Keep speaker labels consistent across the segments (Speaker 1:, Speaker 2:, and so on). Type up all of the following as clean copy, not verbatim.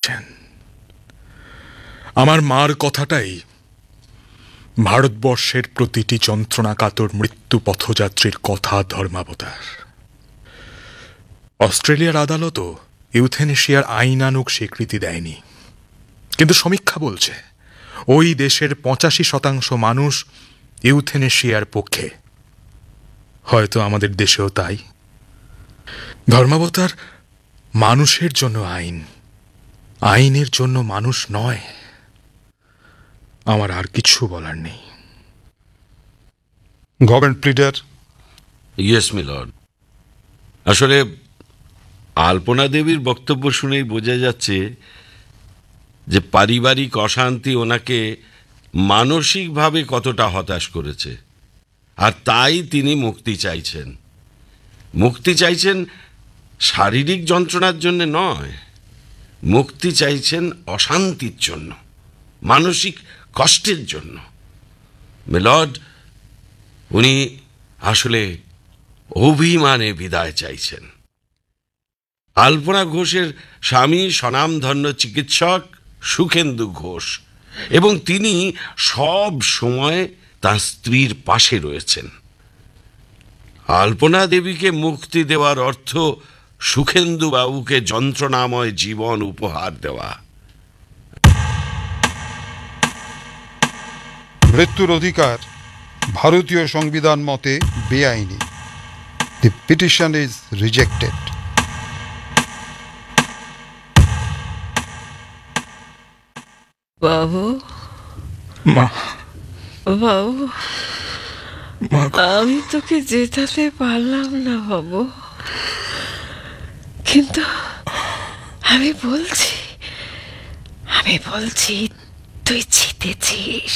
Speaker 1: চাইছেন। আমার মার কথাটাই ভারতবর্ষের প্রতিটি যন্ত্রণাকাতর মৃত্যু পথযাত্রীর কথা। ধর্মাবতার, অস্ট্রেলিয়ার আদালতও ইউথেনেশিয়ার আইনানুগ স্বীকৃতি দেয়নি, কিন্তু সমীক্ষা বলছে ওই দেশের 85% মানুষ ইউথেনেশিয়ার পক্ষে। হয়তো আমাদের দেশেও তাই। ধর্মাবতার, মানুষের জন্য আইন, আইনের জন্য মানুষ নয়। আমার আর কিছু বলার নেই।
Speaker 2: Government pleader.
Speaker 3: Yes milord. আসলে আলপনা দেবীর বক্তব্য শুনেই বোঝা যাচ্ছে যে পারিবারিক অশান্তি ওনাকে মানসিকভাবে কতটা হতাশ করেছে, আর তাই তিনি মুক্তি চাইছেন। মুক্তি চাইছেন শারীরিক যন্ত্রণার জন্য নয়, মুক্তি চাইছেন অশান্তির জন্য, মানসিক কষ্টের জন্য। মিলর্ড, উনি আসলে অভিমানে বিদায় চাইছেন। আলপনা ঘোষের স্বামী স্বনামধন্য চিকিৎসক সুখেন্দু ঘোষ, এবং তিনি সব সময় তার স্ত্রীর পাশে রয়েছেন। আলপনা দেবীকে মুক্তি দেওয়ার অর্থ সুখেন্দু বাবুকে যন্ত্রণাময় জীবন উপহার দেওয়া।
Speaker 2: মৃত্যুর অধিকার ভারতীয় সংবিধান মতে বেআইনি। দি পিটিশন ইজ রিজেক্টেড।
Speaker 4: বাবু,
Speaker 1: মা,
Speaker 4: বাবু,
Speaker 1: মা,
Speaker 4: আমি তোকে জেতাতে পারলাম না বাবু, কিন্তু আমি বলছি তুই জিতেছিস।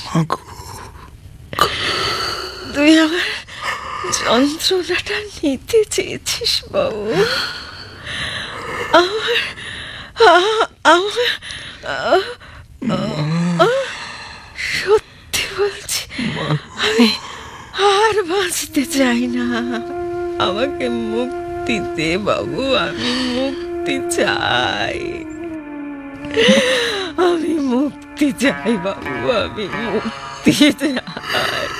Speaker 4: তুই আমার যন্ত্রণাটা নিতে চেয়েছিস বাবু। সত্যি বলছি, আমি আর বাঁচতে চাই না। আমাকে মুক্তি দে বাবু, আমি মুক্তি চাই। আমি মুক্তি চাই বাবু, আমি মুক্তি চাই।